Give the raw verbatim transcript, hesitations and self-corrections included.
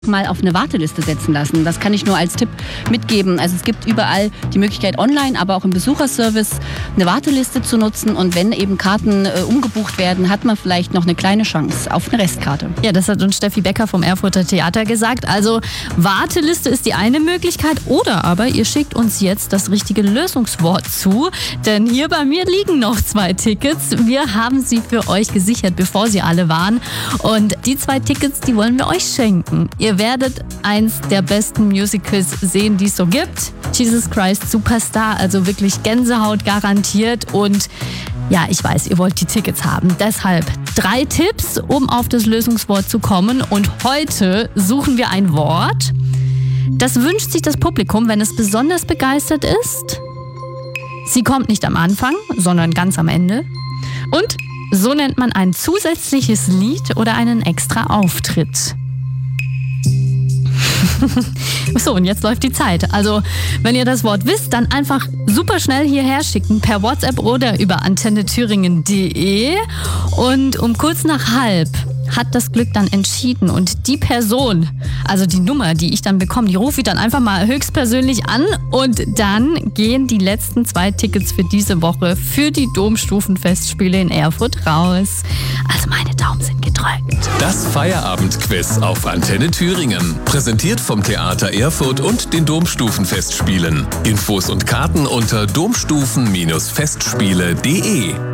mal auf eine Warteliste setzen lassen. Das kann ich nur als Tipp mitgeben. Also es gibt überall die Möglichkeit online, aber auch im Besucherservice eine Warteliste zu nutzen, und wenn eben Karten äh, umgebucht werden, hat man vielleicht noch eine kleine Chance auf eine Restkarte. Ja, das hat uns Steffi Becker vom Erfurter Theater gesagt. Also Warteliste ist die eine Möglichkeit, oder aber ihr schickt uns jetzt das richtige Lösungswort zu, denn hier bei mir liegen noch zwei Tickets. Wir haben sie für euch gesichert, bevor sie alle waren, und die zwei Tickets, die wollen wir euch schenken. Ihr werdet eins der besten Musicals sehen, die es so gibt. Jesus Christ Superstar, also wirklich Gänsehaut garantiert. Und ja, ich weiß, ihr wollt die Tickets haben. Deshalb drei Tipps, um auf das Lösungswort zu kommen. Und heute suchen wir ein Wort. Das wünscht sich das Publikum, wenn es besonders begeistert ist. Sie kommt nicht am Anfang, sondern ganz am Ende. Und so nennt man ein zusätzliches Lied oder einen extra Auftritt. So, und jetzt läuft die Zeit. Also, wenn ihr das Wort wisst, dann einfach super schnell hierher schicken, per WhatsApp oder über antenne thüringen punkt de. Und um kurz nach halb hat das Glück dann entschieden. Und die Person, also die Nummer, die ich dann bekomme, die rufe ich dann einfach mal höchstpersönlich an. Und dann gehen die letzten zwei Tickets für diese Woche für die Domstufenfestspiele in Erfurt raus. Also meine Daumen sind gedrückt. Das Feierabendquiz auf Antenne Thüringen. Präsentiert vom Theater Erfurt und den Domstufenfestspielen. Infos und Karten unter domstufen Festspiele punkt de.